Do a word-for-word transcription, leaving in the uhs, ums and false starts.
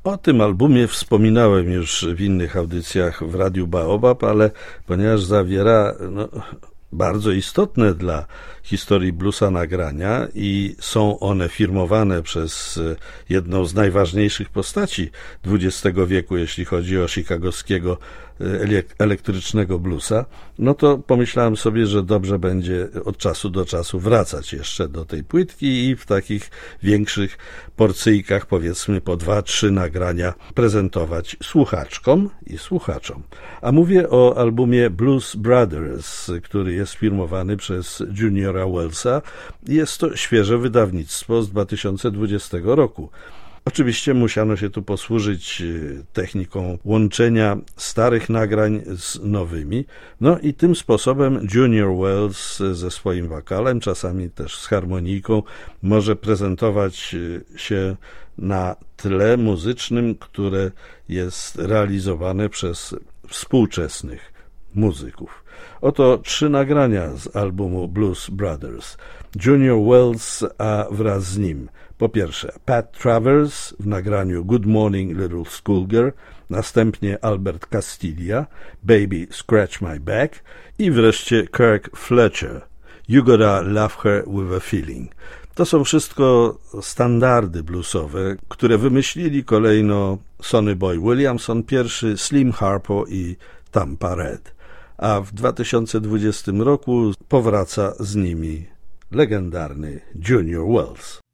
O tym albumie wspominałem już w innych audycjach w Radiu Baobab, ale ponieważ zawiera no, bardzo istotne dla historii bluesa nagrania i są one firmowane przez jedną z najważniejszych postaci dwudziestego wieku, jeśli chodzi o chicagowskiego elektrycznego bluesa, no to pomyślałem sobie, że dobrze będzie od czasu do czasu wracać jeszcze do tej płytki i w takich większych porcyjkach, powiedzmy po dwa, trzy nagrania prezentować słuchaczkom i słuchaczom. A mówię o albumie Blues Brothers, który jest firmowany przez Juniora Wellsa. Jest to świeże wydawnictwo z dwa tysiące dwudziestego roku. Oczywiście musiano się tu posłużyć techniką łączenia starych nagrań z nowymi. No i tym sposobem Junior Wells ze swoim wokalem, czasami też z harmonijką, może prezentować się na tle muzycznym, które jest realizowane przez współczesnych muzyków. Oto trzy nagrania z albumu Blues Brothers. Junior Wells, a wraz z nim po pierwsze Pat Travers w nagraniu Good Morning Little Schoolgirl, następnie Albert Castiglia, Baby Scratch My Back i wreszcie Kirk Fletcher, You Gotta Love Her With A Feeling. To są wszystko standardy bluesowe, które wymyślili kolejno Sonny Boy Williamson pierwszy, Slim Harpo i Tampa Red. A w dwa tysiące dwudziestym roku powraca z nimi legendarny Junior Wells.